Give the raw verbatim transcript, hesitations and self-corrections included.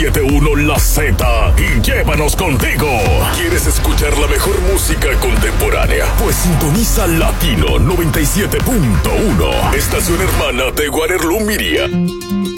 noventa y uno La Z y llévanos contigo. ¿Quieres escuchar la mejor música contemporánea? Pues sintoniza Latino noventa y siete punto uno, estación hermana de Guarerlú Miria.